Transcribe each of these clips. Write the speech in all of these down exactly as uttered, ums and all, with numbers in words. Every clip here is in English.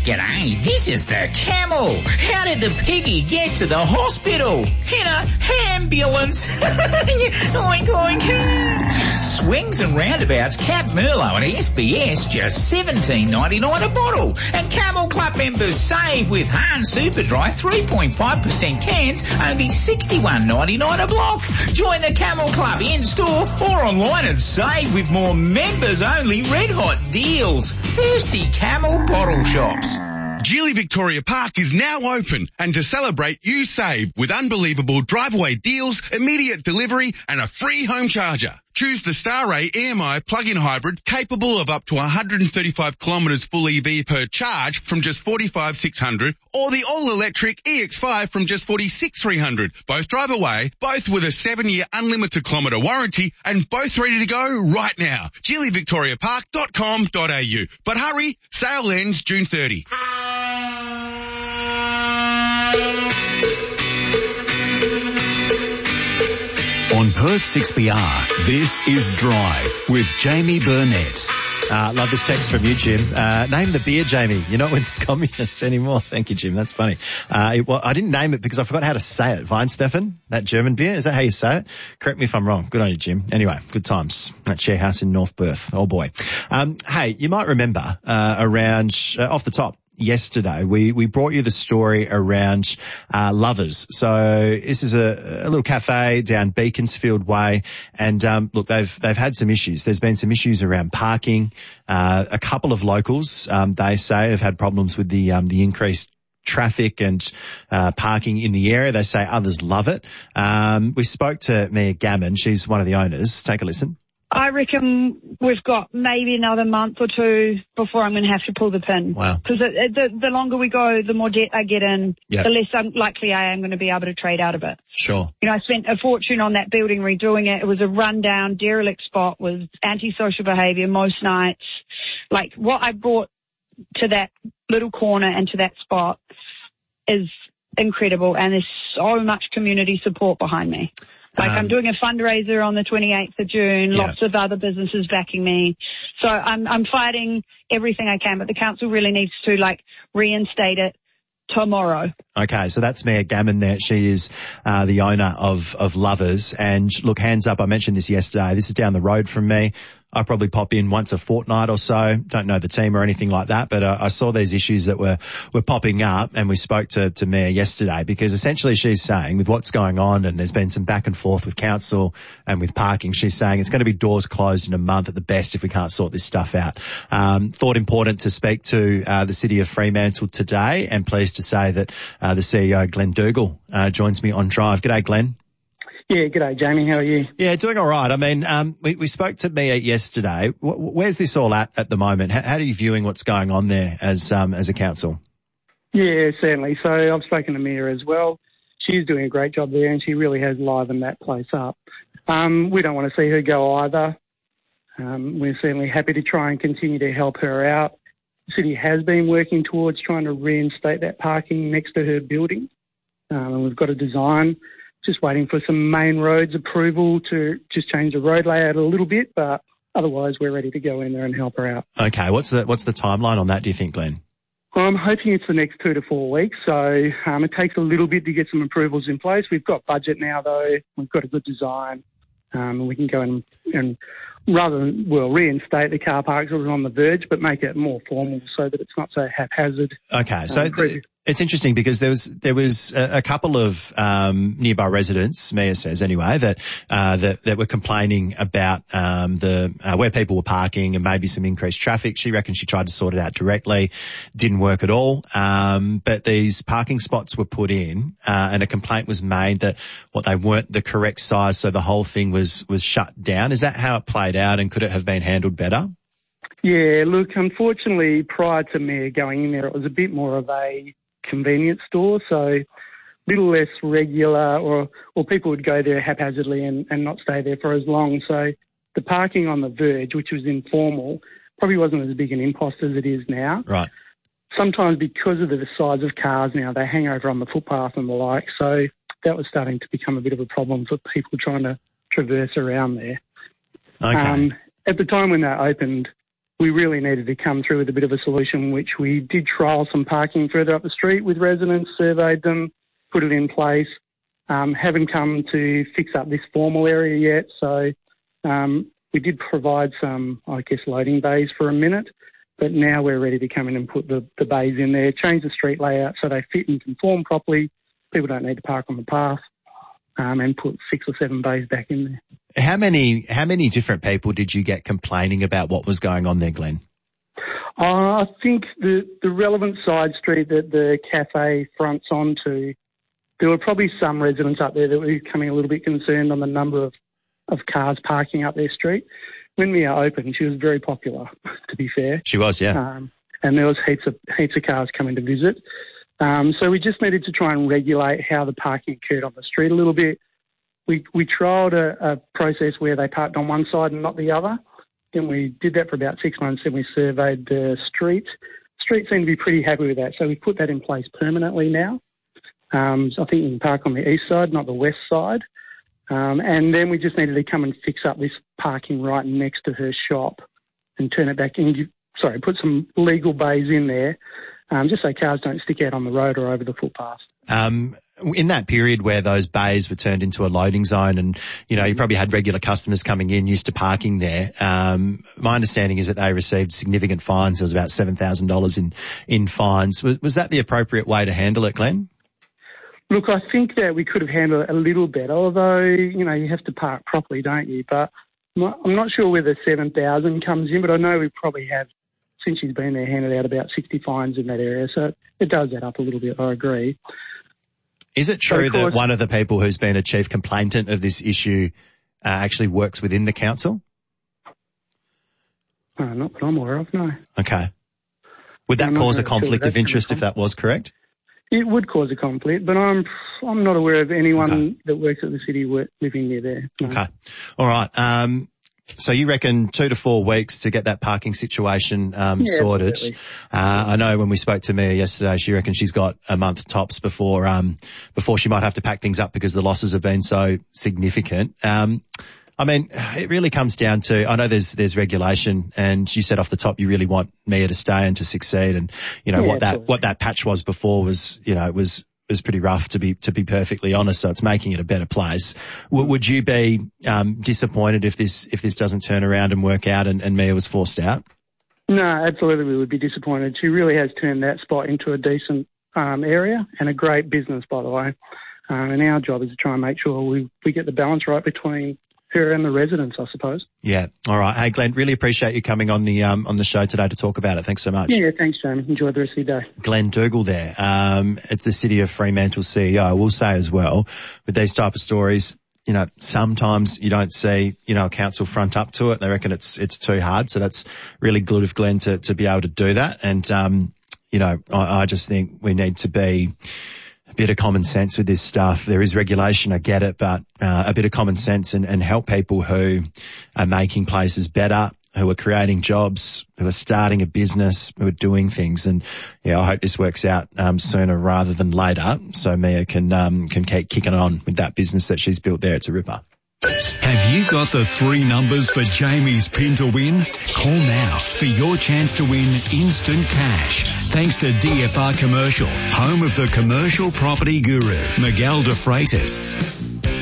G'day, this is the Camel. How did the piggy get to the hospital? In a ambulance. Oink, oink. Swings and roundabouts, Cab Merlot and S B S, just seventeen ninety-nine a bottle. And Camel Club members save with Hahn Superdry three point five percent cans, only sixty-one ninety-nine a block. Join the Camel Club in-store or online and save with more members-only red-hot deals. Thirsty Camel bottle shops. Geely Victoria Park is now open, and to celebrate, you save with unbelievable drive-away deals, immediate delivery and a free home charger. Choose the Starray E M I plug-in hybrid capable of up to one hundred thirty-five kilometres full E V per charge from just forty-five six hundred, or the all-electric E X five from just forty-six three hundred. Both drive away, both with a seven-year unlimited kilometre warranty, and both ready to go right now. geely victoria park dot com dot a u. But hurry, sale ends June thirtieth. On Perth six B R, this is Drive with Jamie Burnett. Uh, love this text from you, Jim. Uh, name the beer, Jamie. You're not with the communists anymore. Thank you, Jim. That's funny. Uh, it, well, I didn't name it because I forgot how to say it. Weihenstephan, that German beer. Is that how you say it? Correct me if I'm wrong. Good on you, Jim. Anyway, good times. That share house in North Perth. Oh boy. Um, hey, you might remember, uh, around, uh, off the top, yesterday, we, we brought you the story around, uh, Lovers. So this is a, a little cafe down Beaconsfield Way. And, um, look, they've, they've had some issues. There's been some issues around parking. Uh, a couple of locals, um, they say have had problems with the, um, the increased traffic and, uh, parking in the area. They say others love it. Um, we spoke to Mia Gammon. She's one of the owners. Take a listen. I reckon we've got maybe another month or two before I'm going to have to pull the pin. Wow. Because the, the longer we go, the more debt I get in, yep. the less I'm, likely I am going to be able to trade out of it. Sure. You know, I spent a fortune on that building redoing it. It was a rundown, derelict spot with antisocial behaviour most nights. Like, what I brought to that little corner and to that spot is incredible, and there's so much community support behind me. Like, um, I'm doing a fundraiser on the twenty-eighth of June, yeah. Lots of other businesses backing me. So I'm, I'm fighting everything I can, but the council really needs to, like, reinstate it tomorrow. Okay, so that's Mia Gammon there. She is uh, the owner of, of Lovers. And look, hands up, I mentioned this yesterday. This is down the road from me. I probably pop in once a fortnight or so. Don't know the team or anything like that, but uh, I saw these issues that were, were popping up, and we spoke to, to Mia yesterday, because essentially she's saying with what's going on, and there's been some back and forth with council and with parking, she's saying it's going to be doors closed in a month at the best if we can't sort this stuff out. Um, thought important to speak to uh, the City of Fremantle today, and pleased to say that uh, the C E O, Glenn Dougal, uh, joins me on Drive. G'day, Glenn. Yeah, g'day, Jamie. How are you? Yeah, doing all right. I mean, um, we, we spoke to Mia yesterday. W- where's this all at at the moment? How, how are you viewing what's going on there as um, as a council? Yeah, certainly. So I've spoken to Mia as well. She's doing a great job there, and she really has livened that place up. Um, we don't want to see her go either. Um, we're certainly happy to try and continue to help her out. The city has been working towards trying to reinstate that parking next to her building, um, and we've got a design. Just waiting for some main roads approval to just change the road layout a little bit, but otherwise we're ready to go in there and help her out. Okay, what's the what's the timeline on that, do you think, Glenn? Well, I'm hoping it's the next two to four weeks, so um, it takes a little bit to get some approvals in place. We've got budget now, though. We've got a good design, um, and we can go in and rather than, well, reinstate the car parks that are on the verge, but make it more formal so that it's not so haphazard. Okay, so um, th- it's interesting because there was there was a, a couple of um, nearby residents, Mia says anyway, that uh, that, that were complaining about um, the uh, where people were parking and maybe some increased traffic. She reckons she tried to sort it out directly, didn't work at all. Um, but these parking spots were put in, uh, and a complaint was made that what they weren't the correct size, so the whole thing was was shut down. Is that how it played out, and could it have been handled better? Yeah, look, unfortunately, prior to me going in there, it was a bit more of a convenience store, so a little less regular, or or people would go there haphazardly and, and not stay there for as long. So the parking on the verge, which was informal, probably wasn't as big an impost as it is now. Right. Sometimes because of the size of cars now, they hang over on the footpath and the like, so that was starting to become a bit of a problem for people trying to traverse around there. Okay. Um, at the time when that opened, we really needed to come through with a bit of a solution, which we did trial some parking further up the street with residents, surveyed them, put it in place. Um, haven't come to fix up this formal area yet, so um, we did provide some, I guess, loading bays for a minute, but now we're ready to come in and put the, the bays in there, change the street layout so they fit and conform properly. People don't need to park on the path, um, and put six or seven bays back in there. How many how many different people did you get complaining about what was going on there, Glenn? Uh, I think the, the relevant side street that the cafe fronts onto, there were probably some residents up there that were becoming a little bit concerned on the number of, of cars parking up their street. When Mia opened, she was very popular, to be fair. She was, yeah. Um, and there was heaps of heaps of cars coming to visit. Um, so we just needed to try and regulate how the parking occurred on the street a little bit. We we trialled a, a process where they parked on one side and not the other. And we did that for about six months. Then we surveyed the street. The street seemed to be pretty happy with that. So we put that in place permanently now. Um, so I think you can park on the east side, not the west side. Um, and then we just needed to come and fix up this parking right next to her shop and turn it back in. Sorry, put some legal bays in there, um, just so cars don't stick out on the road or over the footpath. Um, in that period where those bays were turned into a loading zone and, you know, you probably had regular customers coming in used to parking there. Um, my understanding is that they received significant fines. There was about seven thousand dollars in, in fines. Was, was that the appropriate way to handle it, Glenn? Look, I think that we could have handled it a little better, although, you know, you have to park properly, don't you? But I'm not sure where the seven thousand comes in, but I know we probably have, since she's been there, handed out about sixty fines in that area. So it does add up a little bit, I agree. Is it true that one of the people who's been a chief complainant of this issue uh, actually works within the council? Uh, not that I'm aware of, no. Okay. Would that cause a conflict of interest if that was correct? It would cause a conflict, but I'm I'm not aware of anyone okay. that works at the city work, living near there. No. Okay. All right. Um, so you reckon two to four weeks to get that parking situation um, yeah, sorted. Uh, I know when we spoke to Mia yesterday, she reckons she's got a month tops before um, before she might have to pack things up because the losses have been so significant. Um, I mean, it really comes down to, I know there's, there's regulation and you said off the top you really want Mia to stay and to succeed and, you know, yeah, what that, absolutely. what that patch was before was, you know, it was, was pretty rough to be, to be perfectly honest. So it's making it a better place. W- would you be, um, disappointed if this, if this doesn't turn around and work out and, and Mia was forced out? No, absolutely we would be disappointed. She really has turned that spot into a decent, um, area and a great business, by the way. Um, and our job is to try and make sure we, we get the balance right between her and the residents, I suppose. Yeah. All right. Hey, Glenn, really appreciate you coming on the um, on the show today to talk about it. Thanks so much. Yeah, thanks, Jamie. Enjoy the rest of your day. Glenn Dougal there. Um, it's the City of Fremantle C E O. I will say as well, with these type of stories, you know, sometimes you don't see, you know, a council front up to it. They reckon it's it's too hard. So that's really good of Glenn to, to be able to do that. And, um, you know, I, I just think we need to be bit of common sense with this stuff. There is regulation, I get it, but uh, a bit of common sense and, and help people who are making places better, who are creating jobs, who are starting a business, who are doing things. And yeah, I hope this works out um, sooner rather than later, so Mia can um, can keep kicking on with that business that she's built there. It's a ripper. Have you got the three numbers for Jamie's pin to win? Call now for your chance to win instant cash. Thanks to D F R Commercial, home of the commercial property guru, Miguel de Freitas.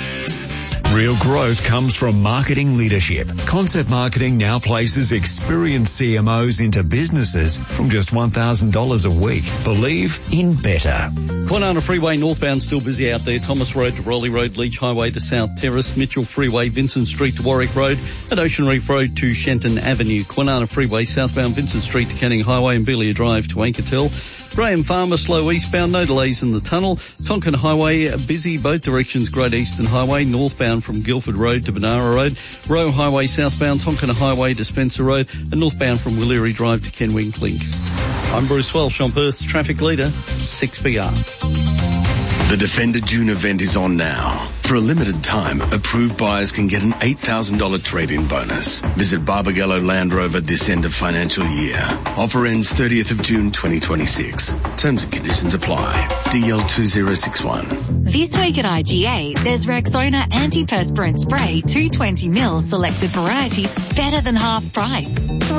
Real growth comes from marketing leadership. Concept Marketing now places experienced C M Os into businesses from just one thousand dollars a week. Believe in better. Kwinana Freeway northbound still busy out there. Thomas Road to Raleigh Road, Leach Highway to South Terrace, Mitchell Freeway, Vincent Street to Warwick Road, and Ocean Reef Road to Shenton Avenue. Kwinana Freeway southbound Vincent Street to Canning Highway and Belia Drive to Anketel. Graham Farmer slow eastbound, no delays in the tunnel. Tonkin Highway busy both directions, Great Eastern Highway northbound from Guildford Road to Benara Road. Roe Highway southbound, Tonkin Highway to Spencer Road, and northbound from Willery Drive to Kenwing Clink. I'm Bruce Welsh on Perth's traffic leader, six B R. The Defender June event is on now. For a limited time, approved buyers can get an eight thousand dollars trade-in bonus. Visit Barbagallo Land Rover this end of financial year. Offer ends thirtieth of June twenty twenty-six. Terms and conditions apply. D L two zero six one. This week at I G A, there's Rexona Antiperspirant Spray two hundred twenty mil selected varieties, better than half price. Three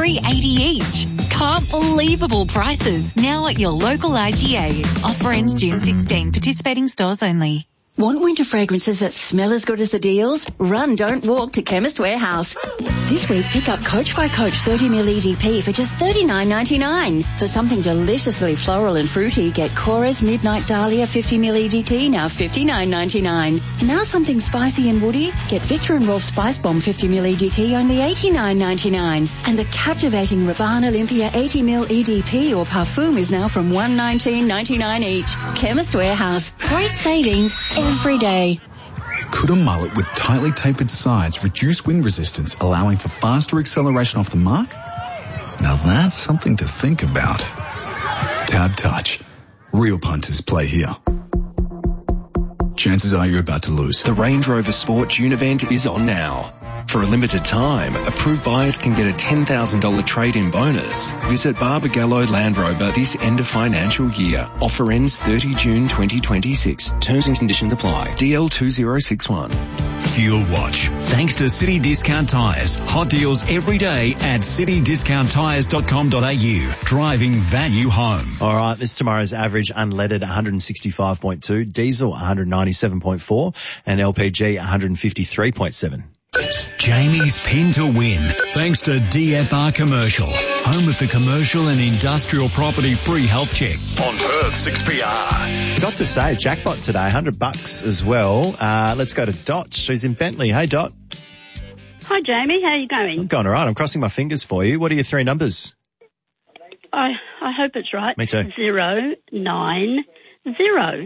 three dollars eighty each. Unbelievable prices now at your local I G A. Offer ends June sixteenth. Participating stores only. Want winter fragrances that smell as good as the deals? Run, don't walk to Chemist Warehouse. This week, pick up Coach by Coach thirty milliliter E D P for just thirty-nine ninety-nine. For something deliciously floral and fruity, get Cora's Midnight Dahlia fifty milliliter E D T, now fifty-nine ninety-nine. Now something spicy and woody, get Victor and Rolf Spice Bomb fifty milliliter E D T, only eighty-nine ninety-nine. And the captivating Rabanne Olympia eighty milliliter E D P or Parfum is now from one nineteen ninety-nine each. Chemist Warehouse. Great savings every day. Could a mullet with tightly tapered sides reduce wind resistance, allowing for faster acceleration off the mark? Now that's something to think about. Tab Touch. Real punters play here. Chances are you're about to lose. The Range Rover Sport June event is on now. For a limited time, approved buyers can get a ten thousand dollars trade-in bonus. Visit Barbagallo Land Rover this end of financial year. Offer ends thirtieth of June twenty twenty-six. Terms and conditions apply. D L two zero six one. Fuel Watch. Thanks to City Discount Tyres. Hot deals every day at city discount tyres dot com dot a u. Driving value home. All right, this tomorrow's average unleaded one sixty-five point two, diesel one ninety-seven point four, and L P G one fifty-three point seven. Jamie's Pin to Win. Thanks to D F R Commercial, home of the commercial and industrial property free health check. On Perth six P R. Got to say, jackpot today, one hundred bucks as well. Uh, let's go to Dot. She's in Bentley. Hey, Dot. Hi, Jamie. How are you going? I'm going all right. I'm crossing my fingers for you. What are your three numbers? I I hope it's right. Me too. Zero, nine, zero.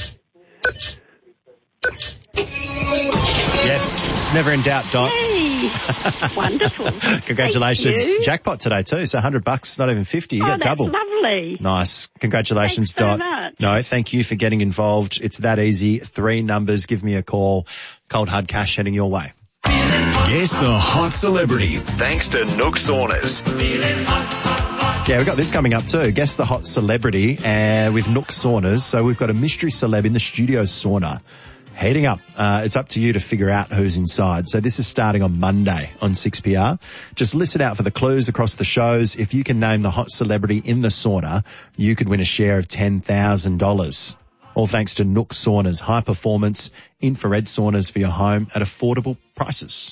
Yes, never in doubt, Dot. Yay. Wonderful. Congratulations. Jackpot today too, so one hundred bucks, not even fifty. You oh, get that's double. Lovely. Nice. Congratulations, Thanks so Dot. much. No, thank you for getting involved. It's that easy. Three numbers. Give me a call. Cold hard cash heading your way. Guess the hot celebrity. Thanks to Nook Saunas. Yeah, we've got this coming up too. Guess the hot celebrity uh, with Nook Saunas. So we've got a mystery celeb in the studio sauna. Heating up. Uh, it's up to you to figure out who's inside. So this is starting on Monday on six P R. Just listen out for the clues across the shows. If you can name the hot celebrity in the sauna, you could win a share of ten thousand dollars. All thanks to Nook Saunas, high performance infrared saunas for your home at affordable prices.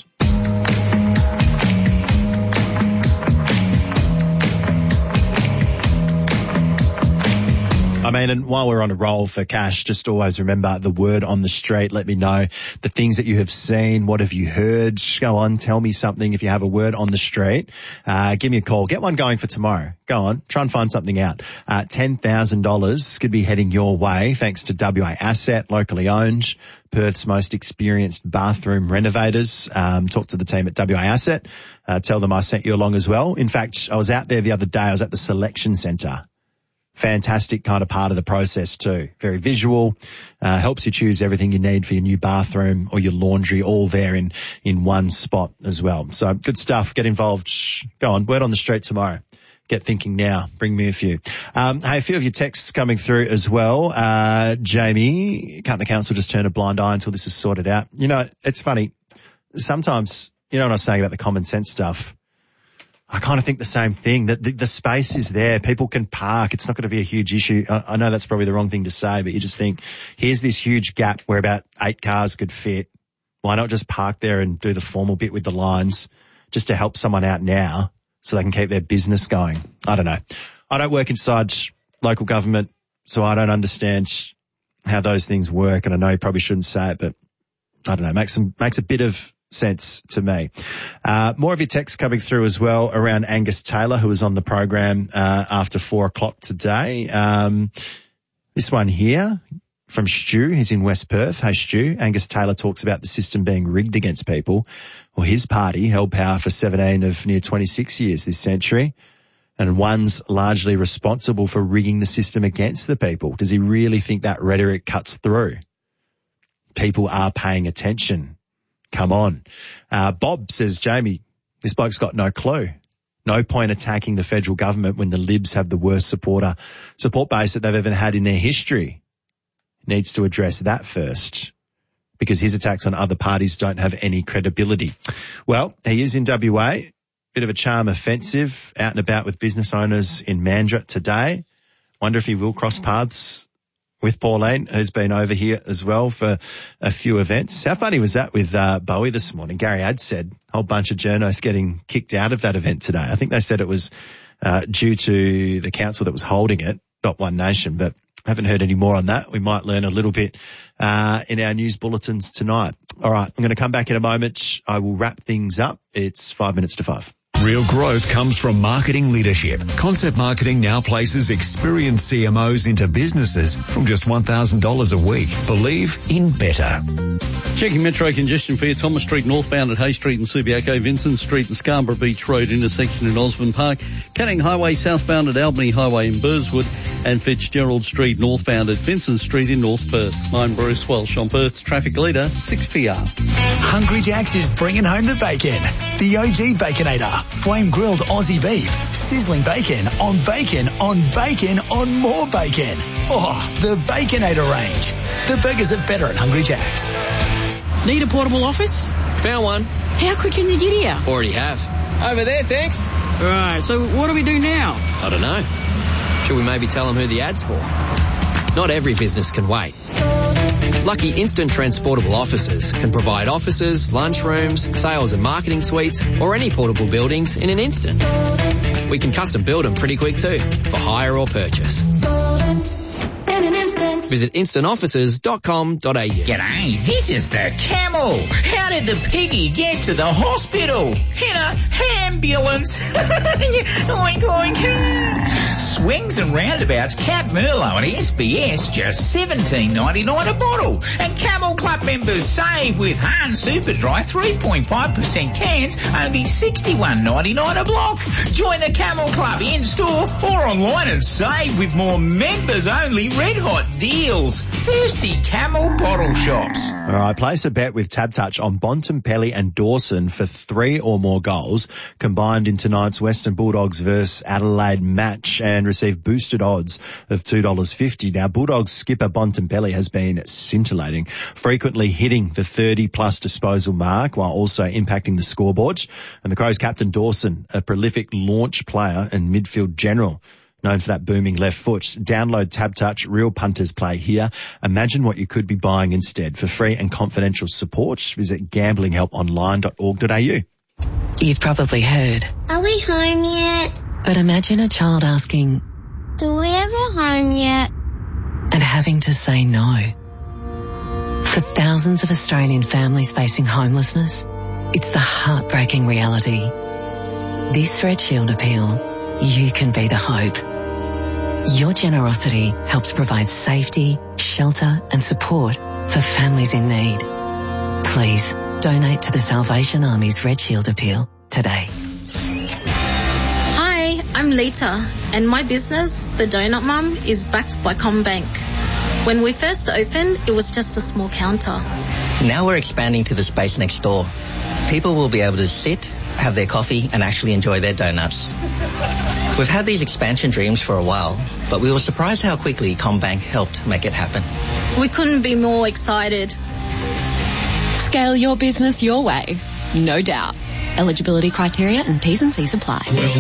I mean, and while we're on a roll for cash, just always remember the word on the street. Let me know the things that you have seen. What have you heard? Just go on, tell me something if you have a word on the street. Uh, give me a call. Get one going for tomorrow. Go on, try and find something out. Uh, ten thousand dollars could be heading your way thanks to W A Asset, locally owned, Perth's most experienced bathroom renovators. Um, talk to the team at W A Asset. Uh, tell them I sent you along as well. In fact, I was out there the other day. I was at the selection centre. Fantastic kind of part of the process too. Very visual, uh, helps you choose everything you need for your new bathroom or your laundry, all there in, in one spot as well. So good stuff. Get involved. Go on. Word on the street tomorrow. Get thinking now. Bring me a few. Um, hey, a few of your texts coming through as well. Uh, Jamie, can't the council just turn a blind eye until this is sorted out? You know, it's funny. Sometimes, you know what I was saying about the common sense stuff? I kind of think the same thing, that the, the space is there. People can park. It's not going to be a huge issue. I, I know that's probably the wrong thing to say, but you just think, here's this huge gap where about eight cars could fit. Why not just park there and do the formal bit with the lines just to help someone out now so they can keep their business going? I don't know. I don't work inside local government, so I don't understand how those things work. And I know you probably shouldn't say it, but I don't know. Makes some, makes a bit of sense to me. Uh, more of your texts coming through as well around Angus Taylor, who was on the program uh, after four o'clock today. Um, this one here from Stu, who's in West Perth. Hey, Stu. Angus Taylor talks about the system being rigged against people. Well, his party held power for seventeen of near twenty-six years this century, and one's largely responsible for rigging the system against the people. Does he really think that rhetoric cuts through? People are paying attention. Come on. Uh, Bob says, Jamie, this bloke's got no clue. No point attacking the federal government when the Libs have the worst supporter support base that they've ever had in their history. Needs to address that first, because his attacks on other parties don't have any credibility. Well, he is in W A. bit of a charm offensive out and about with business owners in Mandurah today. Wonder if he will cross paths with Pauline, who's been over here as well for a few events. How funny was that with uh, Bowie this morning? Gary Ad said a whole bunch of journos getting kicked out of that event today. I think they said it was uh, due to the council that was holding it, not One Nation, but haven't heard any more on that. We might learn a little bit uh in our news bulletins tonight. All right, I'm going to come back in a moment. I will wrap things up. It's five minutes to five. Real growth comes from marketing leadership. Concept Marketing now places experienced C M Os into businesses from just one thousand dollars a week. Believe in better. Checking metro congestion for you. Thomas Street northbound at Hay Street and Subiaco, Vincent Street and Scarborough Beach Road intersection in Osborne Park, Canning Highway southbound at Albany Highway in Burswood, and Fitzgerald Street northbound at Vincent Street in North Perth. I'm Bruce Welsh on Perth's traffic leader, six P R. Hungry Jack's is bringing home the bacon. The O G Baconator. Flame grilled Aussie beef. Sizzling bacon on bacon on bacon on more bacon. Oh, the Baconator range. The burgers are better at Hungry Jack's. Need a portable office? Found one. How quick can you get here? Already have. Over there, thanks. Right, so what do we do now? I don't know. Should we maybe tell them who the ad's for? Not every business can wait. Lucky Instant Transportable Offices can provide offices, lunchrooms, sales and marketing suites, or any portable buildings in an instant. We can custom build them pretty quick too, for hire or purchase. Visit instant offices dot com dot a u. G'day, this is the Camel. How did the piggy get to the hospital? In a ambulance. Oink, oink. Swings and roundabouts Cap Merlot at S B S just seventeen ninety-nine a bottle. And Camel Club members save with Hahn Superdry three point five percent cans, only sixty-one ninety-nine a block. Join the Camel Club in store or online and save with more members only red hot deals. Thirsty Camel bottle shops. All right, place a bet with Tab Touch on Bontempelli and Dawson for three or more goals combined in tonight's Western Bulldogs versus Adelaide match and receive boosted odds of two dollars fifty. Now, Bulldogs skipper Bontempelli has been scintillating, frequently hitting the thirty plus disposal mark while also impacting the scoreboard. And the Crows captain Dawson, a prolific launch player and midfield general, known for that booming left foot. Download Tab Touch, real punters play here. Imagine what you could be buying instead. For free and confidential support, visit gambling help online dot org dot a u. You've probably heard. Are we home yet? But imagine a child asking, do we have a home yet? And having to say no. For thousands of Australian families facing homelessness, it's the heartbreaking reality. This Red Shield appeal, you can be the hope. Your generosity helps provide safety, shelter and support for families in need. Please donate to the Salvation Army's Red Shield appeal today. Hi, I'm Lita, and my business, The Donut Mum, is backed by CommBank. When we first opened, it was just a small counter. Now we're expanding to the space next door. People will be able to sit, have their coffee and actually enjoy their donuts. We've had these expansion dreams for a while, but we were surprised how quickly CommBank helped make it happen. We couldn't be more excited. Scale your business your way, no doubt. Eligibility criteria and T's and C's apply.